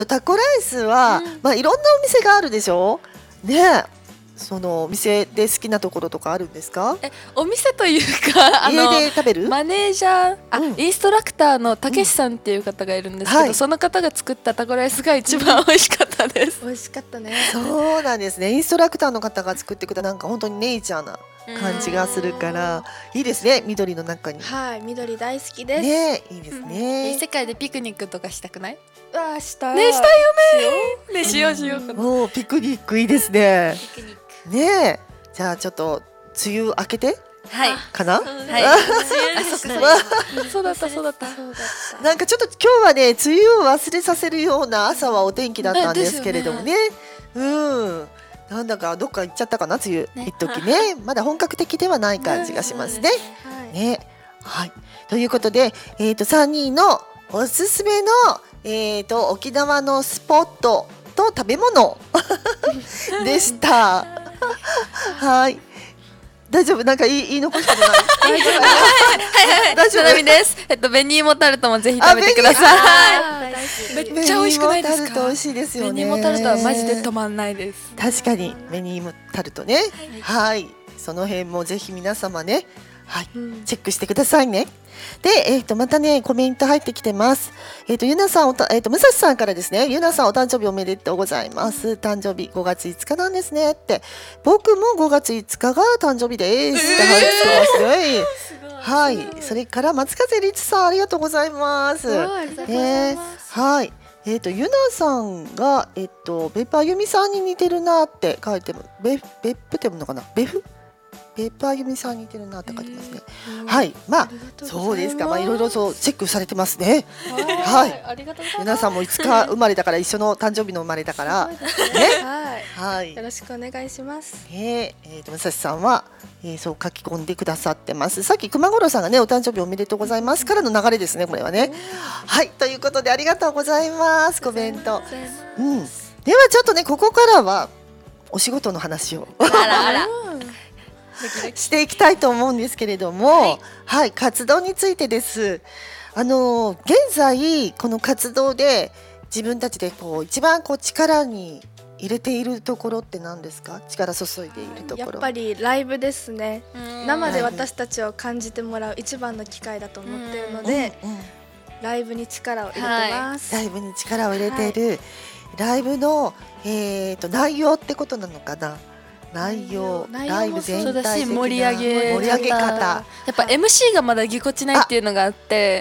タコライスは、いろんなお店があるでしょね。そのお店で好きなところとかあるんですか？ お店というか家で食べる？ マネージャー、インストラクターのたけしさんっていう方がいるんですけど、その方が作ったタコライスが一番美味しかったです。 美味しかったね。 そうなんですね。インストラクターの方が作ってくれたなんか本当にネイチャーな感じがするからいいですね。緑の中に。 はい、緑大好きです。 ね、いいですね。 世界でピクニックとかしたくない？ したい。 ね、したいよね。ね、しよう。 もうピクニックいいですね。 ピクニック。 ね、じゃあちょっと梅雨明けてかな？ そうだった。 なんかちょっと今日はね、梅雨を忘れさせるような朝はお天気だったんですけれどもね。なんだかどっか行っちゃったかな、梅雨一時ね。まだ本格的ではない感じがしますね。ね、はい。ということで、3人のおすすめの沖縄のスポットと食べ物でした。はい。大丈夫？なんか言い残したことない？ 大丈夫。ちなみにです。紅芋タルトもぜひ食べてください。めっちゃ美味しくないですか？紅芋タルト美味しいですよね。紅芋タルトはマジで止まんないです。 確かに紅芋タルトね。はい。その辺もぜひ皆様ね、はい、チェックしてくださいね。で、またねコメント入ってきてます。ゆなさん、武蔵さんからですね。ゆなさんお誕生日おめでとうございます。誕生日5月5日なんですねって。僕も5月5日が誕生日ですって入ってますね。はい。それから松風律さんありがとうございます。はい。ゆなさんが別府あゆみさんに似てるなって書いても別府って読むのかな？別府あゆみさんに似てるなって書いてますね。はい、そうですか。いろいろそうチェックされてますね。はい。皆さんも5日生まれだから一緒の誕生日の生まれだからね。はい。 よろしくお願いします。 武蔵さんはそう書き込んでくださってます。さっき熊五郎さんがねお誕生日おめでとうございますからの流れですね、これはね。はい、ということでありがとうございます。コメント。ではちょっとねここからはお仕事の話を。していきたいと思うんですけれども、はい、活動についてです。現在この活動で自分たちで一番力に入れているところって何ですか？力注いでいるところ。 やっぱりライブですね。生で私たちを感じてもらう一番の機会だと思っているので、ライブに力を入れてます。 ライブに力を入れている、ライブの内容ってことなのかな？内容ライブ全体的な盛り上げ方、やっぱ MC がまだぎこちないっていうのがあって、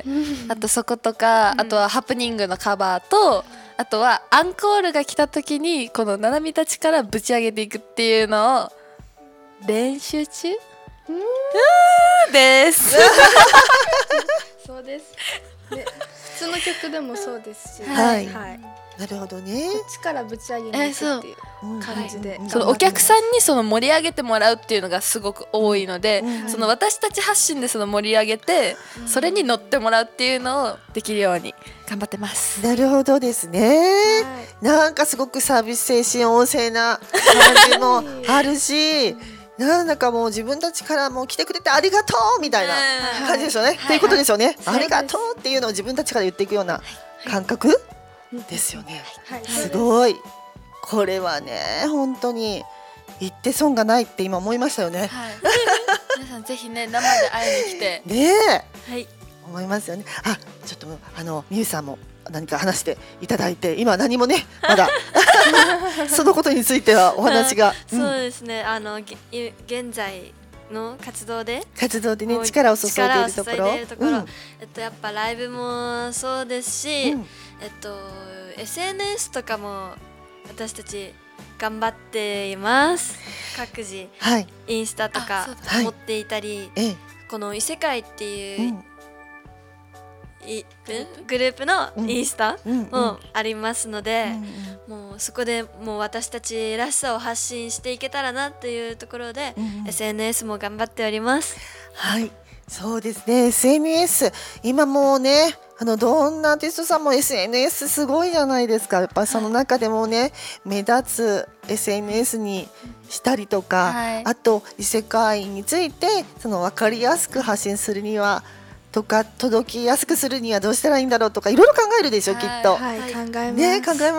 あとそことか、あとはハプニングのカバーと、あとはアンコールが来た時にこのななみたちからぶち上げていくっていうのを練習中です。 そうです。普通の曲でもそうですし、 なるほどね。 力ぶち上げに行くっていう感じで、 そのお客さんにその盛り上げてもらうっていうのがすごく多いので、その私たち発信でその盛り上げて、それに乗ってもらうっていうのをできるように頑張ってます。 なるほどですね。なんかすごくサービス精神旺盛な感じもあるし、なんだかもう自分たちからもう来てくれてありがとうみたいな感じですよね。っていうことですよね。ありがとうっていうのを自分たちから言っていくような感覚ですよね。すごい。これはね本当に言って損がないって今思いましたよね。 皆さんぜひね生で会いに来てね思いますよね。ちょっとみゆさんも何か話していただいて、今何もねまだそのことについてはお話が。 そうですね。現在の活動でね力を注いでいるところ、 やっぱライブもそうですし、SNS とかも私たち頑張っています。各自、インスタとか持っていたり、この異世界っていう、グループのインスタもありますので、もうそこでもう私たちらしさを発信していけたらなというところで、SNS も頑張っております。 はい、そうですね。 SNS 今もうねどんなアーティストさんも SNS すごいじゃないですか。やっぱその中でもね目立つ SNS にしたりとか、あと異世界について分かりやすく発信するにはとか届きやすくするにはどうしたらいいんだろうとかいろいろ考えるでしょきっと。 はい、考えます。 ね、考え